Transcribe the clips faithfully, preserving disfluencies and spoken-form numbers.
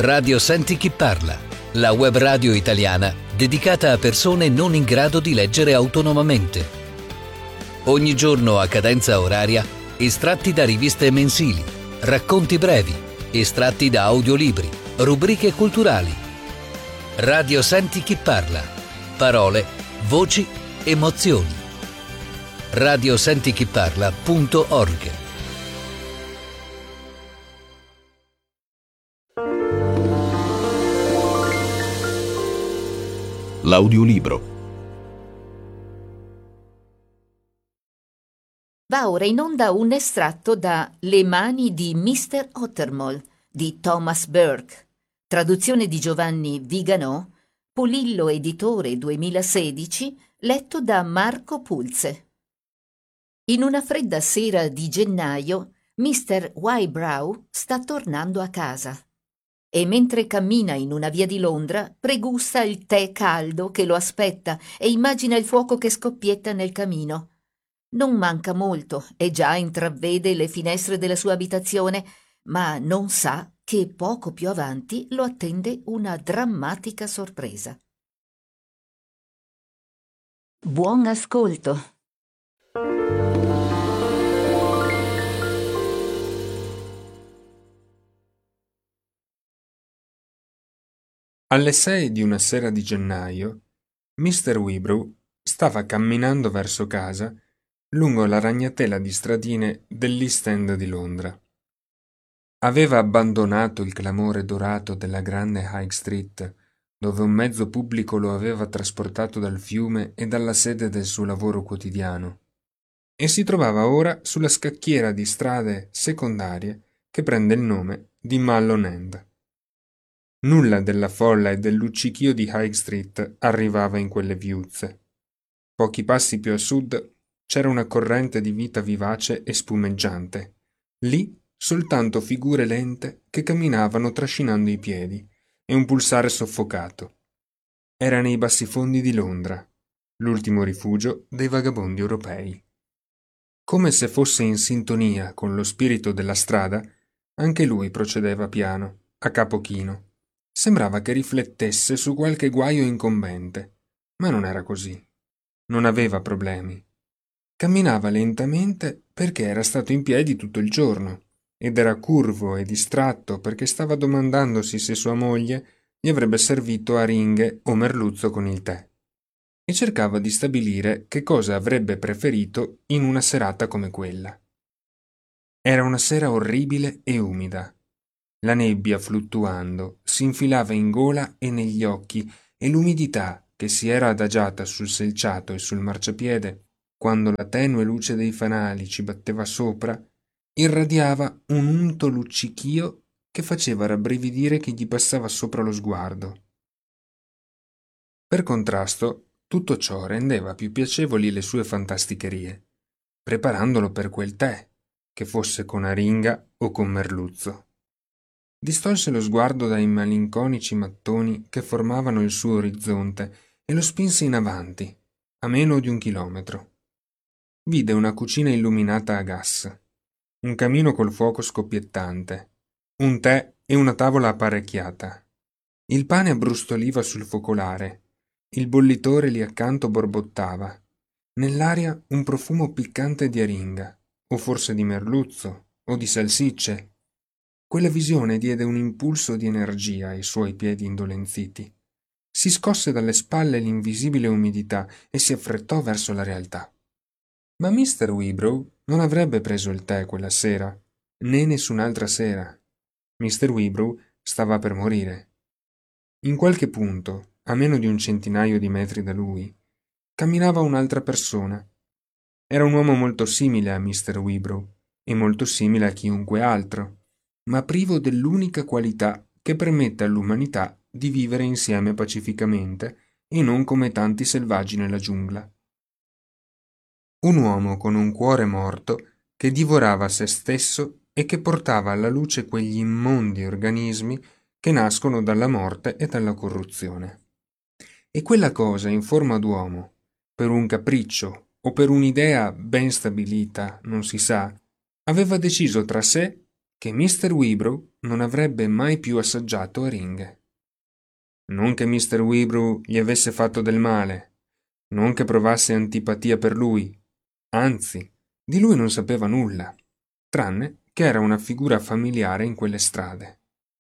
Radio Senti Chi Parla, la web radio italiana dedicata a persone non in grado di leggere autonomamente. Ogni giorno a cadenza oraria, estratti da riviste mensili, racconti brevi, estratti da audiolibri, rubriche culturali. Radio Senti Chi Parla, parole, voci, emozioni. radiosentichiparla punto org. L'audiolibro. Va ora in onda un estratto da Le mani di mister Ottermole di Thomas Burke, traduzione di Giovanni Viganò, Polillo Editore duemilasedici, letto da Marco Pulze. In una fredda sera di gennaio, mister Wybrow sta tornando a casa e mentre cammina in una via di Londra pregusta il tè caldo che lo aspetta e immagina il fuoco che scoppietta nel camino. Non manca molto e già intravvede le finestre della sua abitazione, ma non sa che poco più avanti lo attende una drammatica sorpresa. Buon ascolto. Alle sei di una sera di gennaio, mister Wybrow stava camminando verso casa lungo la ragnatela di stradine dell'East End di Londra. Aveva abbandonato il clamore dorato della grande High Street, dove un mezzo pubblico lo aveva trasportato dal fiume e dalla sede del suo lavoro quotidiano, e si trovava ora sulla scacchiera di strade secondarie che prende il nome di Mallon End. Nulla della folla e del luccichio di High Street arrivava in quelle viuzze. Pochi passi più a sud c'era una corrente di vita vivace e spumeggiante. Lì soltanto figure lente che camminavano trascinando i piedi e un pulsare soffocato. Era nei bassifondi di Londra, l'ultimo rifugio dei vagabondi europei. Come se fosse in sintonia con lo spirito della strada, anche lui procedeva piano, a capo chino. Sembrava che riflettesse su qualche guaio incombente, ma non era così. Non aveva problemi. Camminava lentamente perché era stato in piedi tutto il giorno ed era curvo e distratto perché stava domandandosi se sua moglie gli avrebbe servito aringhe o merluzzo con il tè e cercava di stabilire che cosa avrebbe preferito in una serata come quella. Era una sera orribile e umida. La nebbia, fluttuando, si infilava in gola e negli occhi e l'umidità che si era adagiata sul selciato e sul marciapiede, quando la tenue luce dei fanali ci batteva sopra, irradiava un unto luccichio che faceva rabbrividire chi gli passava sopra lo sguardo. Per contrasto, tutto ciò rendeva più piacevoli le sue fantasticherie, preparandolo per quel tè, che fosse con aringa o con merluzzo. Distolse lo sguardo dai malinconici mattoni che formavano il suo orizzonte e lo spinse in avanti, a meno di un chilometro. Vide una cucina illuminata a gas, un camino col fuoco scoppiettante, un tè e una tavola apparecchiata. Il pane abbrustoliva sul focolare, il bollitore lì accanto borbottava. Nell'aria un profumo piccante di aringa, o forse di merluzzo, o di salsicce. Quella visione diede un impulso di energia ai suoi piedi indolenziti. Si scosse dalle spalle l'invisibile umidità e si affrettò verso la realtà. Ma mister Wybrow non avrebbe preso il tè quella sera, né nessun'altra sera. mister Wybrow stava per morire. In qualche punto, a meno di un centinaio di metri da lui, camminava un'altra persona. Era un uomo molto simile a mister Wybrow e molto simile a chiunque altro, ma privo dell'unica qualità che permette all'umanità di vivere insieme pacificamente e non come tanti selvaggi nella giungla. Un uomo con un cuore morto che divorava se stesso e che portava alla luce quegli immondi organismi che nascono dalla morte e dalla corruzione. E quella cosa in forma d'uomo, per un capriccio o per un'idea ben stabilita, non si sa, aveva deciso tra sé che mister Wibrow non avrebbe mai più assaggiato aringhe. Non che mister Wibrow gli avesse fatto del male, non che provasse antipatia per lui, anzi, di lui non sapeva nulla, tranne che era una figura familiare in quelle strade.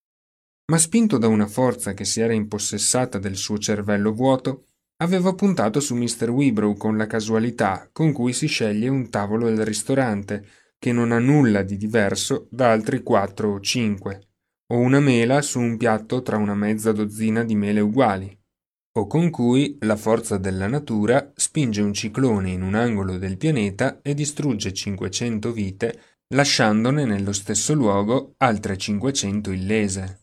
Ma spinto da una forza che si era impossessata del suo cervello vuoto, aveva puntato su mister Wibrow con la casualità con cui si sceglie un tavolo del ristorante, che non ha nulla di diverso da altri quattro o cinque, o una mela su un piatto tra una mezza dozzina di mele uguali, o con cui la forza della natura spinge un ciclone in un angolo del pianeta e distrugge cinquecento vite, lasciandone nello stesso luogo altre cinquecento illese.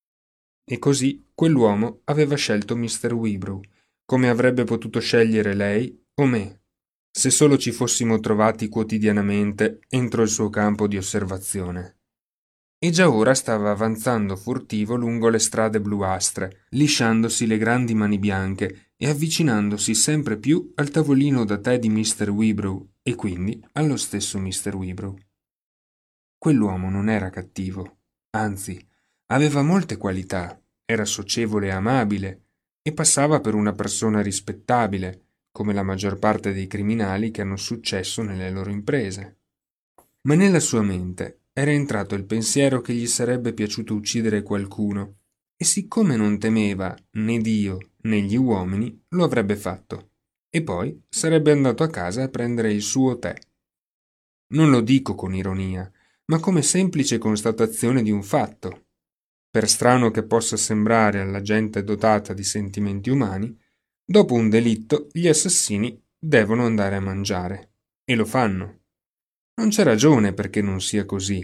E così quell'uomo aveva scelto mister Wibrow, come avrebbe potuto scegliere lei o me, se solo ci fossimo trovati quotidianamente entro il suo campo di osservazione. E già ora stava avanzando furtivo lungo le strade bluastre, lisciandosi le grandi mani bianche e avvicinandosi sempre più al tavolino da tè di mister Wibrow e quindi allo stesso mister Wibrow. Quell'uomo non era cattivo, anzi, aveva molte qualità, era socievole e amabile e passava per una persona rispettabile, come la maggior parte dei criminali che hanno successo nelle loro imprese. Ma nella sua mente era entrato il pensiero che gli sarebbe piaciuto uccidere qualcuno e siccome non temeva né Dio né gli uomini, lo avrebbe fatto e poi sarebbe andato a casa a prendere il suo tè. Non lo dico con ironia, ma come semplice constatazione di un fatto. Per strano che possa sembrare alla gente dotata di sentimenti umani, dopo un delitto gli assassini devono andare a mangiare, e lo fanno. Non c'è ragione perché non sia così.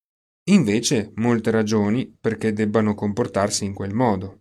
Invece molte ragioni perché debbano comportarsi in quel modo.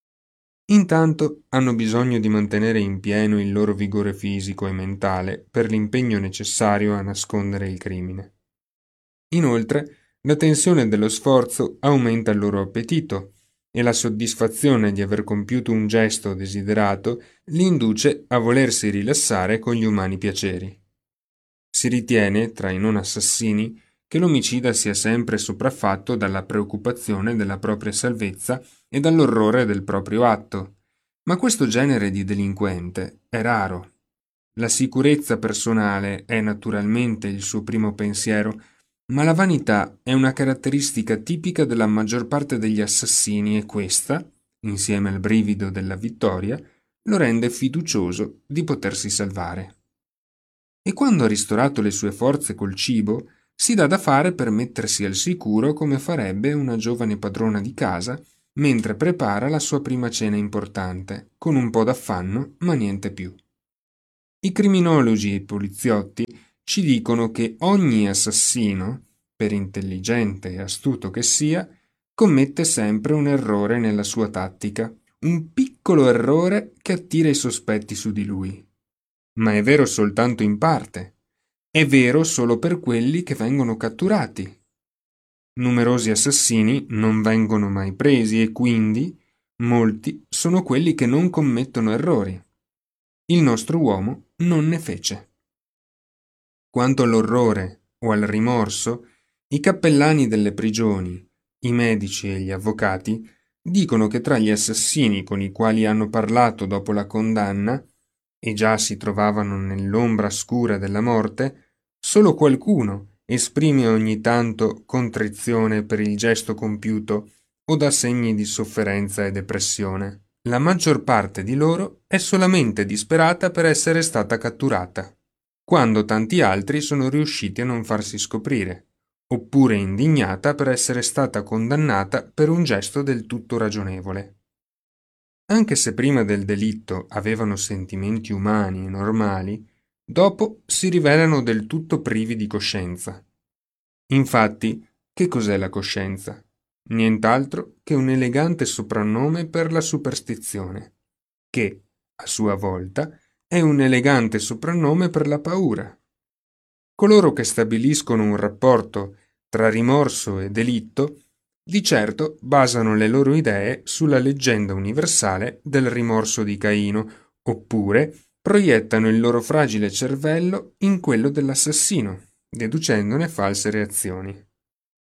Intanto hanno bisogno di mantenere in pieno il loro vigore fisico e mentale per l'impegno necessario a nascondere il crimine. Inoltre, la tensione dello sforzo aumenta il loro appetito e la soddisfazione di aver compiuto un gesto desiderato li induce a volersi rilassare con gli umani piaceri. Si ritiene, tra i non assassini, che l'omicida sia sempre sopraffatto dalla preoccupazione della propria salvezza e dall'orrore del proprio atto, ma questo genere di delinquente è raro. La sicurezza personale è naturalmente il suo primo pensiero, ma la vanità è una caratteristica tipica della maggior parte degli assassini e questa, insieme al brivido della vittoria, lo rende fiducioso di potersi salvare. E quando ha ristorato le sue forze col cibo, si dà da fare per mettersi al sicuro come farebbe una giovane padrona di casa mentre prepara la sua prima cena importante, con un po' d'affanno, ma niente più. I criminologi e i poliziotti ci dicono che ogni assassino, per intelligente e astuto che sia, commette sempre un errore nella sua tattica, un piccolo errore che attira i sospetti su di lui. Ma è vero soltanto in parte. È vero solo per quelli che vengono catturati. Numerosi assassini non vengono mai presi e quindi molti sono quelli che non commettono errori. Il nostro uomo non ne fece. Quanto all'orrore o al rimorso, i cappellani delle prigioni, i medici e gli avvocati dicono che tra gli assassini con i quali hanno parlato dopo la condanna, e già si trovavano nell'ombra scura della morte, solo qualcuno esprime ogni tanto contrizione per il gesto compiuto o dà segni di sofferenza e depressione. La maggior parte di loro è solamente disperata per essere stata catturata, quando tanti altri sono riusciti a non farsi scoprire, oppure indignata per essere stata condannata per un gesto del tutto ragionevole. Anche se prima del delitto avevano sentimenti umani e normali, dopo si rivelano del tutto privi di coscienza. Infatti, che cos'è la coscienza? Nient'altro che un elegante soprannome per la superstizione, che, a sua volta, è un elegante soprannome per la paura. Coloro che stabiliscono un rapporto tra rimorso e delitto di certo basano le loro idee sulla leggenda universale del rimorso di Caino, oppure proiettano il loro fragile cervello in quello dell'assassino, deducendone false reazioni.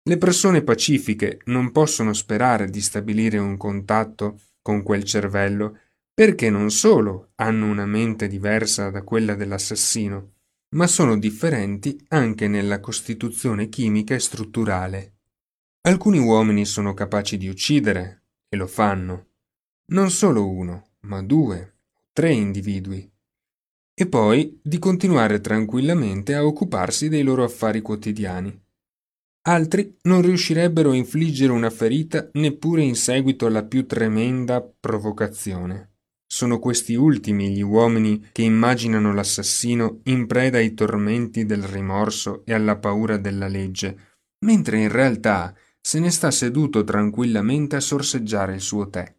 Le persone pacifiche non possono sperare di stabilire un contatto con quel cervello perché non solo hanno una mente diversa da quella dell'assassino, ma sono differenti anche nella costituzione chimica e strutturale. Alcuni uomini sono capaci di uccidere, e lo fanno. Non solo uno, ma due o tre individui. E poi di continuare tranquillamente a occuparsi dei loro affari quotidiani. Altri non riuscirebbero a infliggere una ferita neppure in seguito alla più tremenda provocazione. Sono questi ultimi gli uomini che immaginano l'assassino in preda ai tormenti del rimorso e alla paura della legge, mentre in realtà se ne sta seduto tranquillamente a sorseggiare il suo tè.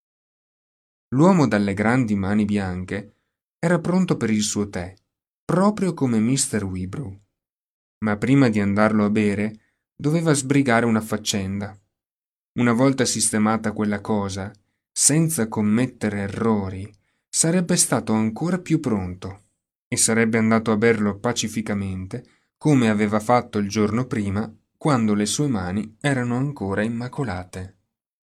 L'uomo dalle grandi mani bianche era pronto per il suo tè, proprio come mister Wibrow. Ma prima di andarlo a bere, doveva sbrigare una faccenda. Una volta sistemata quella cosa, senza commettere errori, sarebbe stato ancora più pronto e sarebbe andato a berlo pacificamente, come aveva fatto il giorno prima, quando le sue mani erano ancora immacolate.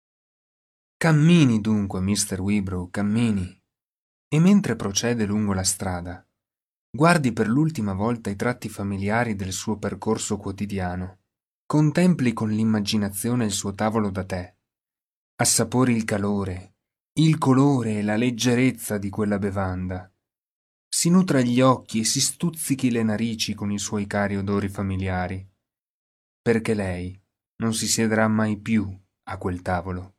Cammini dunque, mister Wibrow, cammini. E mentre procede lungo la strada, guardi per l'ultima volta i tratti familiari del suo percorso quotidiano. Contempli con l'immaginazione il suo tavolo da tè. Assapori il calore, il colore e la leggerezza di quella bevanda. Si nutra gli occhi e si stuzzichi le narici con i suoi cari odori familiari. Perché lei non si siederà mai più a quel tavolo.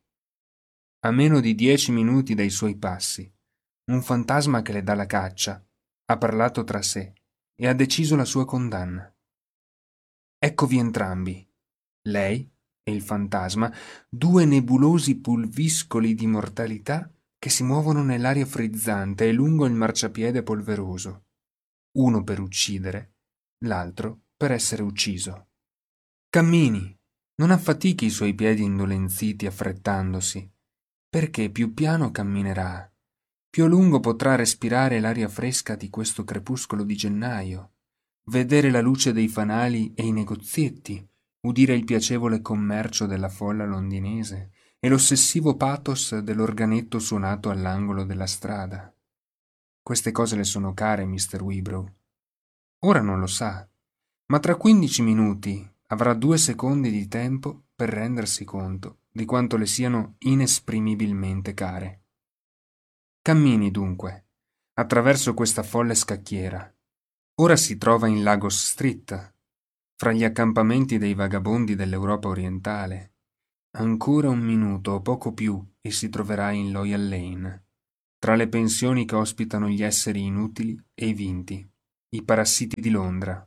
A meno di dieci minuti dai suoi passi, un fantasma che le dà la caccia ha parlato tra sé e ha deciso la sua condanna. Eccovi entrambi, lei e il fantasma, due nebulosi pulviscoli di mortalità che si muovono nell'aria frizzante e lungo il marciapiede polveroso, uno per uccidere, l'altro per essere ucciso. Cammini, non affatichi i suoi piedi indolenziti affrettandosi, perché più piano camminerà, più a lungo potrà respirare l'aria fresca di questo crepuscolo di gennaio, vedere la luce dei fanali e i negozietti, udire il piacevole commercio della folla londinese e l'ossessivo pathos dell'organetto suonato all'angolo della strada. Queste cose le sono care, mister Wibrow. Ora non lo sa, ma tra quindici minuti avrà due secondi di tempo per rendersi conto di quanto le siano inesprimibilmente care. Cammini dunque, attraverso questa folle scacchiera. Ora si trova in Lagos Street, fra gli accampamenti dei vagabondi dell'Europa orientale. Ancora un minuto o poco più e si troverà in Loyal Lane, tra le pensioni che ospitano gli esseri inutili e i vinti, i parassiti di Londra.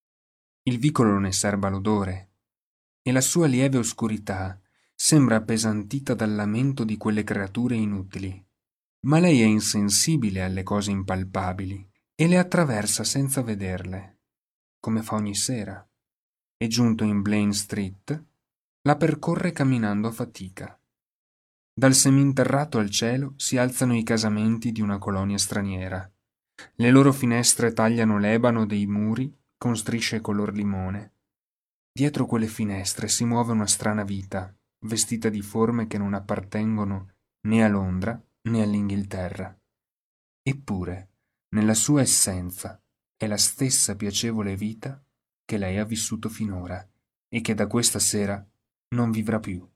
Il vicolo ne serba l'odore, e la sua lieve oscurità sembra appesantita dal lamento di quelle creature inutili. Ma lei è insensibile alle cose impalpabili e le attraversa senza vederle, come fa ogni sera, e giunto in Blaine Street, la percorre camminando a fatica. Dal seminterrato al cielo si alzano i casamenti di una colonia straniera. Le loro finestre tagliano l'ebano dei muri con strisce color limone. Dietro quelle finestre si muove una strana vita, vestita di forme che non appartengono né a Londra né all'Inghilterra. Eppure, nella sua essenza, è la stessa piacevole vita che lei ha vissuto finora e che da questa sera non vivrà più.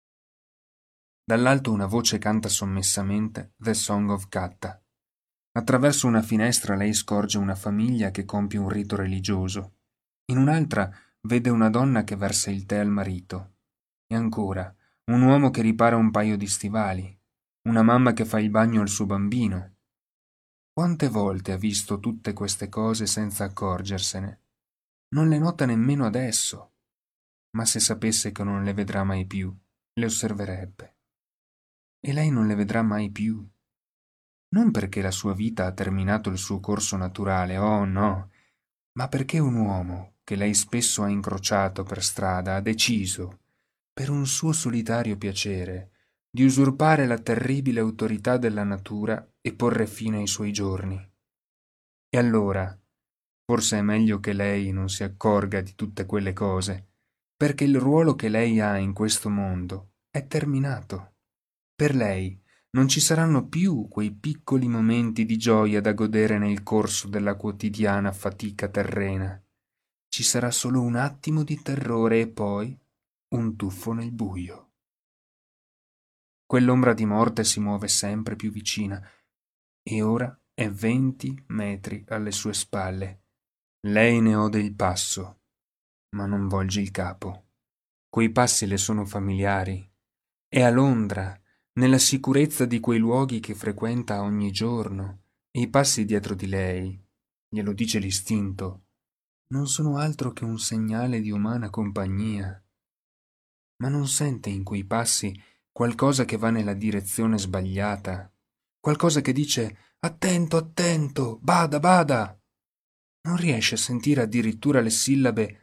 Dall'alto una voce canta sommessamente The Song of Katta. Attraverso una finestra lei scorge una famiglia che compie un rito religioso. In un'altra vede una donna che versa il tè al marito. E ancora, un uomo che ripara un paio di stivali. Una mamma che fa il bagno al suo bambino. Quante volte ha visto tutte queste cose senza accorgersene? Non le nota nemmeno adesso. Ma se sapesse che non le vedrà mai più, le osserverebbe. E lei non le vedrà mai più. Non perché la sua vita ha terminato il suo corso naturale, oh no, ma perché un uomo che lei spesso ha incrociato per strada ha deciso, per un suo solitario piacere, di usurpare la terribile autorità della natura e porre fine ai suoi giorni. E allora, forse è meglio che lei non si accorga di tutte quelle cose, perché il ruolo che lei ha in questo mondo è terminato. Per lei non ci saranno più quei piccoli momenti di gioia da godere nel corso della quotidiana fatica terrena. Ci sarà solo un attimo di terrore e poi un tuffo nel buio. Quell'ombra di morte si muove sempre più vicina e ora è venti metri alle sue spalle. Lei ne ode il passo, ma non volge il capo. Quei passi le sono familiari. È a Londra, nella sicurezza di quei luoghi che frequenta ogni giorno, e i passi dietro di lei, glielo dice l'istinto, non sono altro che un segnale di umana compagnia. Ma non sente in quei passi qualcosa che va nella direzione sbagliata, qualcosa che dice «Attento, attento, bada, bada!» Non riesce a sentire addirittura le sillabe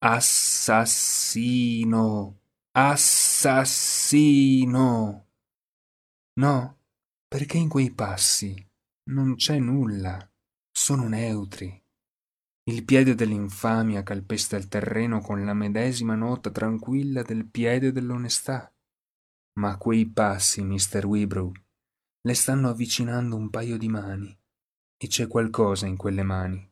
«Assassino, assassino!» No, perché in quei passi non c'è nulla, sono neutri. Il piede dell'infamia calpesta il terreno con la medesima nota tranquilla del piede dell'onestà. Ma quei passi, mister Wibrow, le stanno avvicinando un paio di mani, e c'è qualcosa in quelle mani.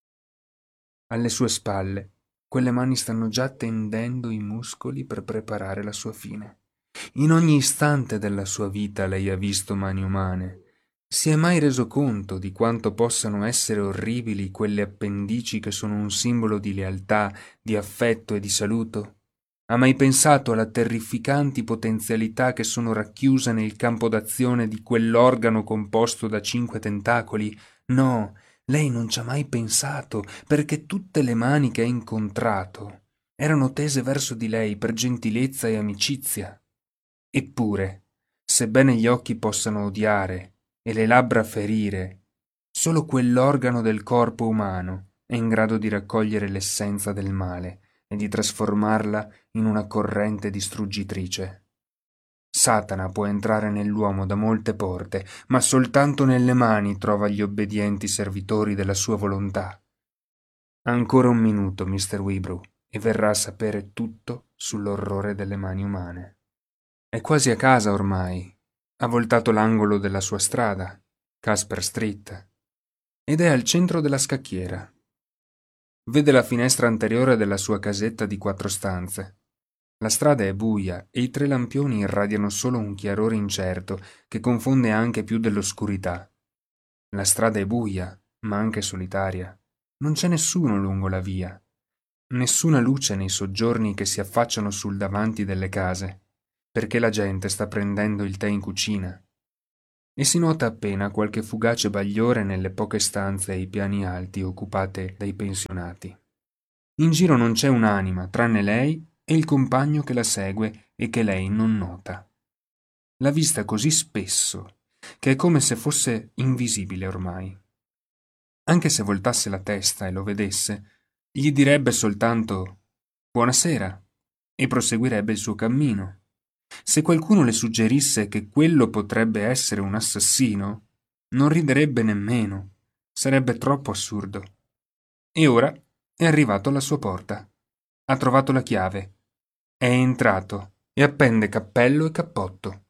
Alle sue spalle, quelle mani stanno già tendendo i muscoli per preparare la sua fine. In ogni istante della sua vita lei ha visto mani umane. Si è mai reso conto di quanto possano essere orribili quelle appendici che sono un simbolo di lealtà, di affetto e di saluto? Ha mai pensato alle terrificanti potenzialità che sono racchiuse nel campo d'azione di quell'organo composto da cinque tentacoli? No, lei non ci ha mai pensato, perché tutte le mani che ha incontrato erano tese verso di lei per gentilezza e amicizia. Eppure, sebbene gli occhi possano odiare e le labbra ferire, solo quell'organo del corpo umano è in grado di raccogliere l'essenza del male e di trasformarla in una corrente distruggitrice. Satana può entrare nell'uomo da molte porte, ma soltanto nelle mani trova gli obbedienti servitori della sua volontà. Ancora un minuto, mister Wibrow, e verrà a sapere tutto sull'orrore delle mani umane. È quasi a casa ormai. Ha voltato l'angolo della sua strada, Casper Street, ed è al centro della scacchiera. Vede la finestra anteriore della sua casetta di quattro stanze. La strada è buia e i tre lampioni irradiano solo un chiarore incerto che confonde anche più dell'oscurità. La strada è buia, ma anche solitaria. Non c'è nessuno lungo la via. Nessuna luce nei soggiorni che si affacciano sul davanti delle case, perché la gente sta prendendo il tè in cucina. E si nota appena qualche fugace bagliore nelle poche stanze ai piani alti occupate dai pensionati. In giro non c'è un'anima, tranne lei e il compagno che la segue e che lei non nota. L'ha vista così spesso che è come se fosse invisibile ormai. Anche se voltasse la testa e lo vedesse, gli direbbe soltanto «Buonasera» e proseguirebbe il suo cammino. Se qualcuno le suggerisse che quello potrebbe essere un assassino, non riderebbe nemmeno, sarebbe troppo assurdo. E ora è arrivato alla sua porta. Ha trovato la chiave. È entrato e appende cappello e cappotto.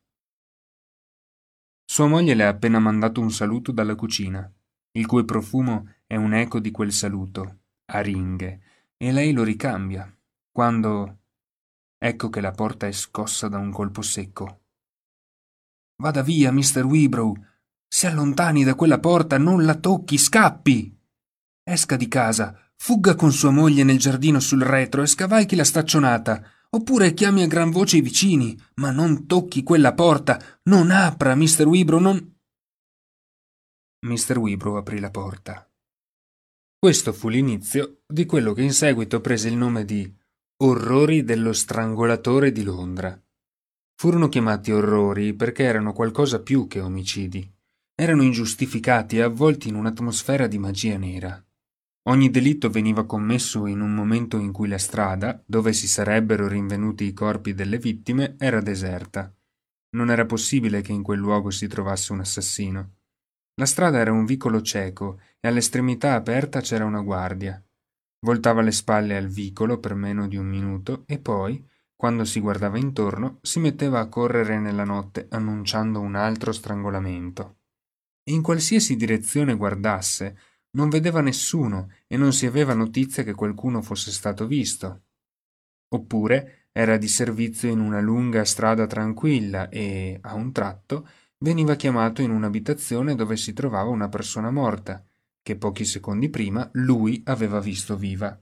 Sua moglie le ha appena mandato un saluto dalla cucina, il cui profumo è un eco di quel saluto, a ringhe, e lei lo ricambia, quando... Ecco che la porta è scossa da un colpo secco. «Vada via, mister Wibrow! Si allontani da quella porta, non la tocchi, scappi! Esca di casa, fugga con sua moglie nel giardino sul retro e scavalchi la staccionata, oppure chiami a gran voce i vicini, ma non tocchi quella porta, non apra, mister Wibrow, non...» mister Wibrow aprì la porta. Questo fu l'inizio di quello che in seguito prese il nome di Orrori dello strangolatore di Londra. Furono chiamati orrori perché erano qualcosa più che omicidi. Erano ingiustificati e avvolti in un'atmosfera di magia nera. Ogni delitto veniva commesso in un momento in cui la strada, dove si sarebbero rinvenuti i corpi delle vittime, era deserta. Non era possibile che in quel luogo si trovasse un assassino. La strada era un vicolo cieco e all'estremità aperta c'era una guardia. voltava le spalle al vicolo per meno di un minuto e poi, quando si guardava intorno, si metteva a correre nella notte annunciando un altro strangolamento. E in qualsiasi direzione guardasse, non vedeva nessuno e non si aveva notizia che qualcuno fosse stato visto. Oppure era di servizio in una lunga strada tranquilla e, a un tratto, veniva chiamato in un'abitazione dove si trovava una persona morta, che pochi secondi prima lui aveva visto viva.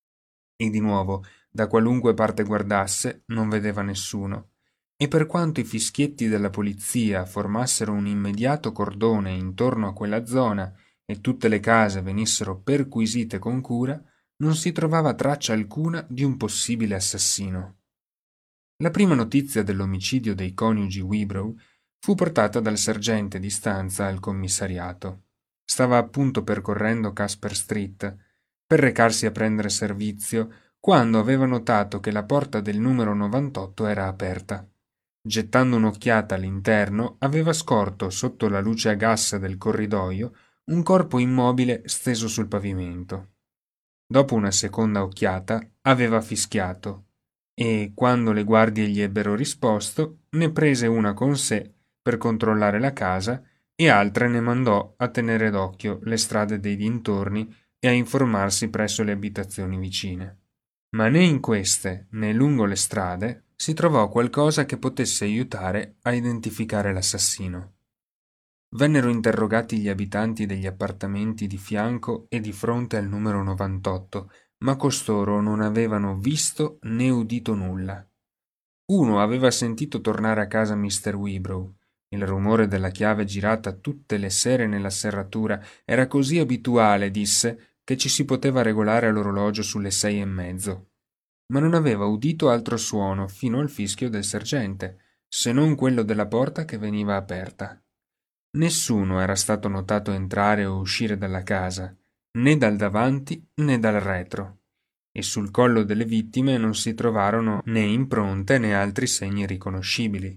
E di nuovo, da qualunque parte guardasse, non vedeva nessuno, e per quanto i fischietti della polizia formassero un immediato cordone intorno a quella zona e tutte le case venissero perquisite con cura, non si trovava traccia alcuna di un possibile assassino. La prima notizia dell'omicidio dei coniugi Wibrow fu portata dal sergente di stanza al commissariato. Stava appunto percorrendo Casper Street per recarsi a prendere servizio quando aveva notato che la porta del numero novantotto era aperta. Gettando un'occhiata all'interno, aveva scorto, sotto la luce a gas del corridoio, un corpo immobile steso sul pavimento. Dopo una seconda occhiata, aveva fischiato e, quando le guardie gli ebbero risposto, ne prese una con sé per controllare la casa e altre ne mandò a tenere d'occhio le strade dei dintorni e a informarsi presso le abitazioni vicine. Ma né in queste né lungo le strade si trovò qualcosa che potesse aiutare a identificare l'assassino. Vennero interrogati gli abitanti degli appartamenti di fianco e di fronte al numero novantotto, ma costoro non avevano visto né udito nulla. Uno aveva sentito tornare a casa mister Wibrow. Il rumore della chiave girata tutte le sere nella serratura era così abituale, disse, che ci si poteva regolare l'orologio sulle sei e mezzo. Ma non aveva udito altro suono fino al fischio del sergente, se non quello della porta che veniva aperta. Nessuno era stato notato entrare o uscire dalla casa, né dal davanti né dal retro, e sul collo delle vittime non si trovarono né impronte né altri segni riconoscibili.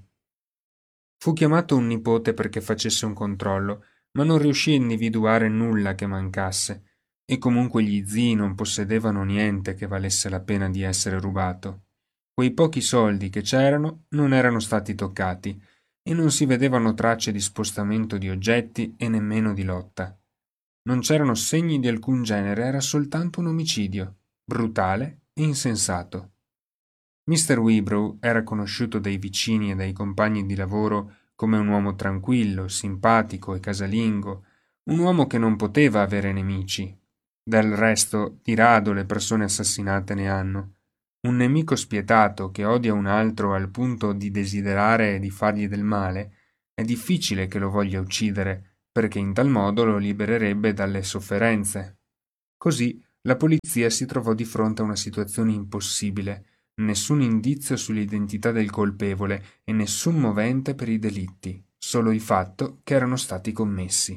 Fu chiamato un nipote perché facesse un controllo, ma non riuscì a individuare nulla che mancasse, e comunque gli zii non possedevano niente che valesse la pena di essere rubato. Quei pochi soldi che c'erano non erano stati toccati, e non si vedevano tracce di spostamento di oggetti e nemmeno di lotta. Non c'erano segni di alcun genere, era soltanto un omicidio, brutale e insensato. mister Wibrow era conosciuto dai vicini e dai compagni di lavoro come un uomo tranquillo, simpatico e casalingo, un uomo che non poteva avere nemici. Del resto, di rado le persone assassinate ne hanno. Un nemico spietato che odia un altro al punto di desiderare di fargli del male, è difficile che lo voglia uccidere, perché in tal modo lo libererebbe dalle sofferenze. Così la polizia si trovò di fronte a una situazione impossibile, nessun indizio sull'identità del colpevole e nessun movente per i delitti, solo il fatto che erano stati commessi.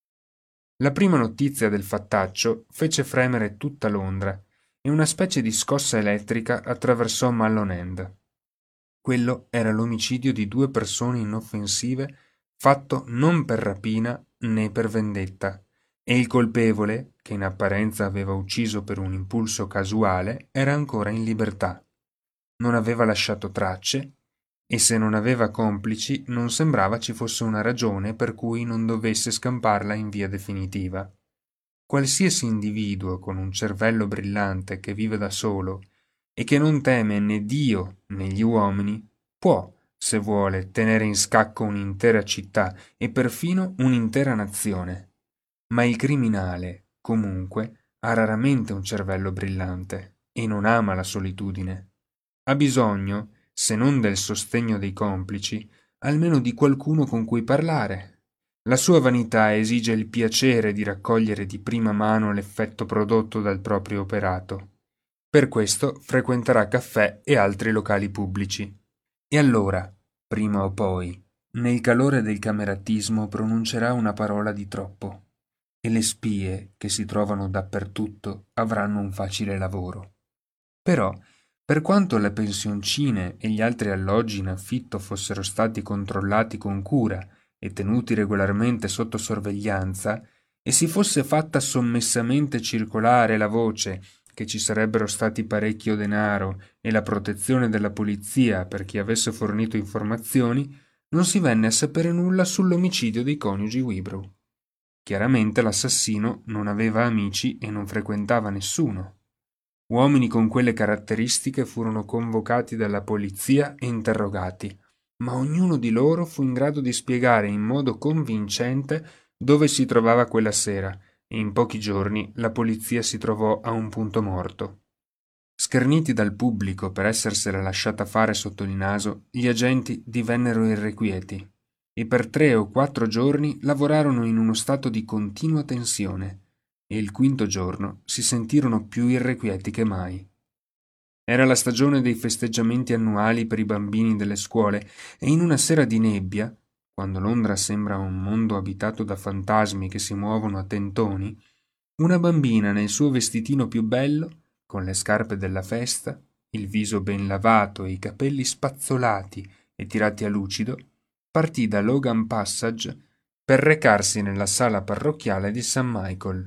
La prima notizia del fattaccio fece fremere tutta Londra, e una specie di scossa elettrica attraversò Mallow End. Quello era l'omicidio di due persone inoffensive fatto non per rapina né per vendetta, e il colpevole, che in apparenza aveva ucciso per un impulso casuale, era ancora in libertà. Non aveva lasciato tracce, e se non aveva complici non sembrava ci fosse una ragione per cui non dovesse scamparla in via definitiva. Qualsiasi individuo con un cervello brillante che vive da solo e che non teme né Dio né gli uomini può, se vuole, tenere in scacco un'intera città e perfino un'intera nazione. Ma il criminale, comunque, ha raramente un cervello brillante e non ama la solitudine. Ha bisogno, se non del sostegno dei complici, almeno di qualcuno con cui parlare. La sua vanità esige il piacere di raccogliere di prima mano l'effetto prodotto dal proprio operato. Per questo frequenterà caffè e altri locali pubblici. E allora, prima o poi, nel calore del cameratismo pronuncerà una parola di troppo, e le spie, che si trovano dappertutto, avranno un facile lavoro. Però, per quanto le pensioncine e gli altri alloggi in affitto fossero stati controllati con cura e tenuti regolarmente sotto sorveglianza, e si fosse fatta sommessamente circolare la voce che ci sarebbero stati parecchio denaro e la protezione della polizia per chi avesse fornito informazioni, non si venne a sapere nulla sull'omicidio dei coniugi Wibrow. Chiaramente l'assassino non aveva amici e non frequentava nessuno. Uomini con quelle caratteristiche furono convocati dalla polizia e interrogati, ma ognuno di loro fu in grado di spiegare in modo convincente dove si trovava quella sera, e in pochi giorni la polizia si trovò a un punto morto. Scherniti dal pubblico per essersela lasciata fare sotto il naso, gli agenti divennero irrequieti e per tre o quattro giorni lavorarono in uno stato di continua tensione, e il quinto giorno si sentirono più irrequieti che mai. Era la stagione dei festeggiamenti annuali per i bambini delle scuole e in una sera di nebbia, quando Londra sembra un mondo abitato da fantasmi che si muovono a tentoni, una bambina nel suo vestitino più bello, con le scarpe della festa, il viso ben lavato e i capelli spazzolati e tirati a lucido, partì da Logan Passage per recarsi nella sala parrocchiale di Saint Michael.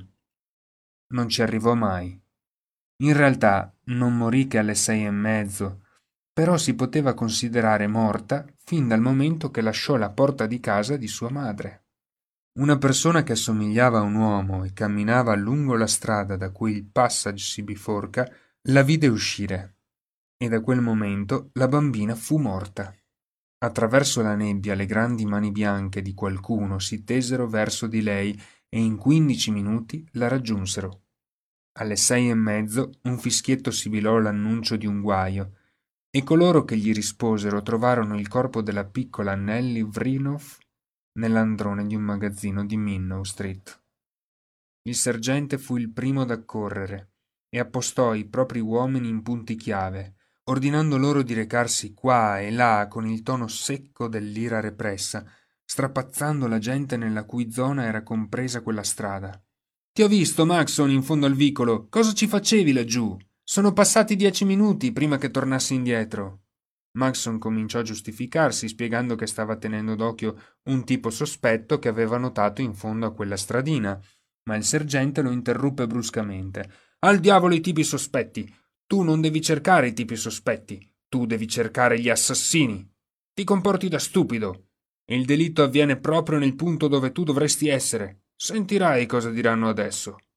Non ci arrivò mai. In realtà non morì che alle sei e mezzo, però si poteva considerare morta fin dal momento che lasciò la porta di casa di sua madre. Una persona che assomigliava a un uomo e camminava lungo la strada da cui il Passage si biforca la vide uscire, e da quel momento la bambina fu morta. Attraverso la nebbia le grandi mani bianche di qualcuno si tesero verso di lei e in quindici minuti la raggiunsero. Alle sei e mezzo un fischietto sibilò l'annuncio di un guaio, e coloro che gli risposero trovarono il corpo della piccola Nellie Vrinoff nell'androne di un magazzino di Minnow Street. Il sergente fu il primo ad accorrere e appostò i propri uomini in punti chiave, ordinando loro di recarsi qua e là con il tono secco dell'ira repressa, strapazzando la gente nella cui zona era compresa quella strada. «Ti ho visto, Maxon, in fondo al vicolo. Cosa ci facevi laggiù? Sono passati dieci minuti prima che tornassi indietro». Maxon cominciò a giustificarsi, spiegando che stava tenendo d'occhio un tipo sospetto che aveva notato in fondo a quella stradina, ma il sergente lo interruppe bruscamente. «Al diavolo i tipi sospetti! Tu non devi cercare i tipi sospetti, tu devi cercare gli assassini! Ti comporti da stupido! Il delitto avviene proprio nel punto dove tu dovresti essere. Sentirai cosa diranno adesso».